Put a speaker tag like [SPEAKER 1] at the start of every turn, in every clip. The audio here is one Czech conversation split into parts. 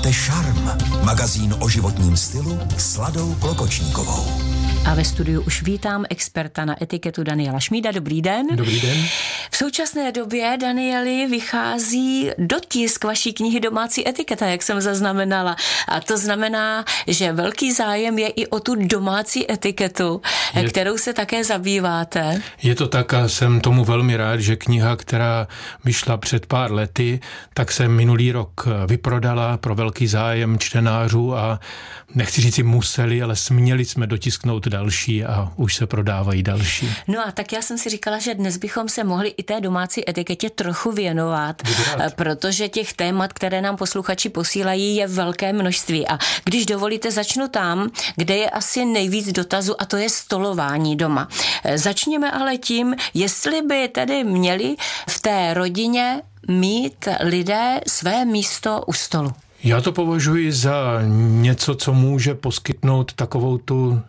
[SPEAKER 1] Posloucháte Šarm, magazín o životním stylu s Ladou Klokočníkovou.
[SPEAKER 2] A ve studiu už vítám experta na etiketu Daniela Šmída. Dobrý den.
[SPEAKER 3] Dobrý den.
[SPEAKER 2] V současné době, Danieli, vychází dotisk vaší knihy Domácí etiketa, jak jsem zaznamenala. A to znamená, že velký zájem je i o tu domácí etiketu, kterou se také zabýváte.
[SPEAKER 3] Je to tak a jsem tomu velmi rád, že kniha, která vyšla před pár lety, tak se minulý rok vyprodala pro velký zájem čtenářů a nechci říct, museli, ale směli jsme dotisknout další a už se prodávají další.
[SPEAKER 2] No a tak já jsem si říkala, že dnes bychom se mohli i té domácí etiketě trochu věnovat, protože těch témat, které nám posluchači posílají, je velké množství. A když dovolíte, začnu tam, kde je asi nejvíc dotazů, a to je stolování doma. Začněme ale tím, jestli by tedy měli v té rodině mít lidé své místo u stolu.
[SPEAKER 3] Já to považuji za něco, co může poskytnout takovou tu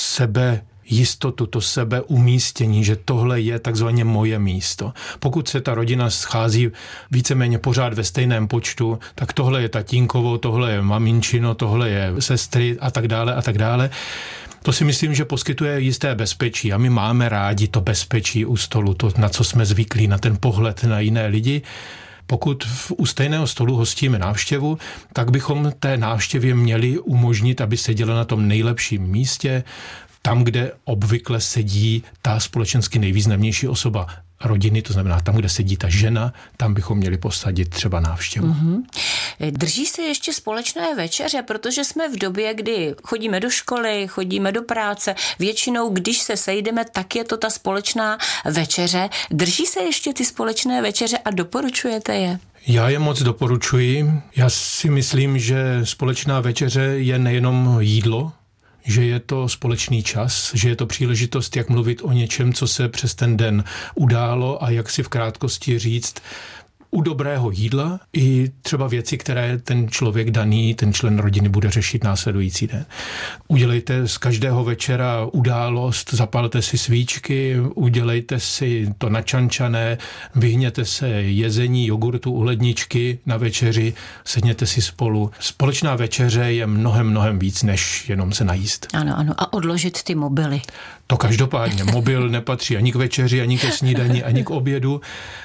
[SPEAKER 3] sebejistotu, to sebeumístění, že tohle je takzvaně moje místo. Pokud se ta rodina schází víceméně pořád ve stejném počtu, tak tohle je tatínkovo, tohle je maminčino, tohle je sestry a tak dále a tak dále. To si myslím, že poskytuje jisté bezpečí a my máme rádi to bezpečí u stolu, to, na co jsme zvyklí, na ten pohled na jiné lidi. Pokud u stejného stolu hostíme návštěvu, tak bychom té návštěvě měli umožnit, aby seděla na tom nejlepším místě, tam, kde obvykle sedí ta společensky nejvýznamnější osoba rodiny, to znamená tam, kde sedí ta žena, tam bychom měli posadit třeba návštěvu.
[SPEAKER 2] Mm-hmm. Drží se ještě společné večeře, protože jsme v době, kdy chodíme do školy, chodíme do práce, většinou, když se sejdeme, tak je to ta společná večeře. Drží se ještě ty společné večeře a doporučujete je?
[SPEAKER 3] Já je moc doporučuji. Já si myslím, že společná večeře je nejenom jídlo, že je to společný čas, že je to příležitost, jak mluvit o něčem, co se přes ten den událo a jak si v krátkosti říct u dobrého jídla i třeba věci, které ten člověk daný, ten člen rodiny bude řešit následující den. Udělejte z každého večera událost, zapalte si svíčky, udělejte si to načančané, vyhněte se jezení jogurtu u ledničky na večeři, sedněte si spolu. Společná večeře je mnohem víc, než jenom se najíst.
[SPEAKER 2] Ano. A odložit ty mobily.
[SPEAKER 3] To každopádně. Mobil nepatří ani k večeři, ani ke snídani, ani k obědu.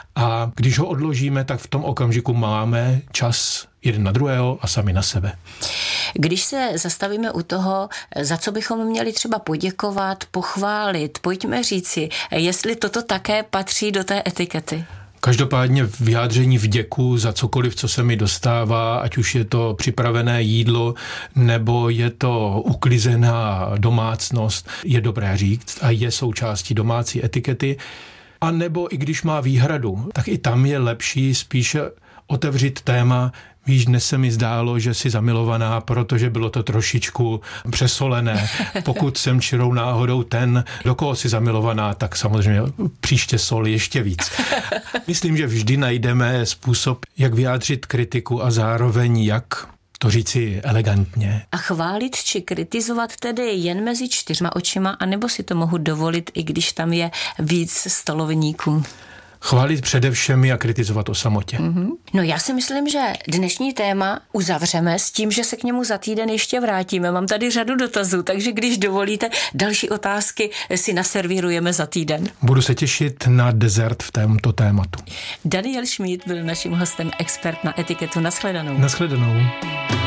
[SPEAKER 3] A když ho odložíme, tak v tom okamžiku máme čas jeden na druhého a sami na sebe.
[SPEAKER 2] Když se zastavíme u toho, za co bychom měli třeba poděkovat, pochválit, pojďme říci, jestli toto také patří do té etikety.
[SPEAKER 3] Každopádně vyjádření vděku za cokoliv, co se mi dostává, ať už je to připravené jídlo, nebo je to uklizená domácnost, je dobré říct a je součástí domácí etikety. A nebo i když má výhradu, tak i tam je lepší spíše otevřít téma, víš, dnes se mi zdálo, že jsi zamilovaná, protože bylo to trošičku přesolené. Pokud jsem čirou náhodou ten, do koho jsi zamilovaná, tak samozřejmě příště sol ještě víc. Myslím, že vždy najdeme způsob, jak vyjádřit kritiku a zároveň jak to říci elegantně.
[SPEAKER 2] A chválit či kritizovat tedy jen mezi 4 očima, anebo si to mohu dovolit, i když tam je víc stolovníků?
[SPEAKER 3] Chválit přede všemi a kritizovat o samotě.
[SPEAKER 2] Mm-hmm. No já si myslím, že dnešní téma uzavřeme s tím, že se k němu za týden ještě vrátíme. Mám tady řadu dotazů, takže když dovolíte, další otázky si naservírujeme za týden.
[SPEAKER 3] Budu se těšit na dezert v tomto tématu.
[SPEAKER 2] Daniel Šmíd byl naším hostem, expert na etiketu. Nashledanou.
[SPEAKER 3] Nashledanou.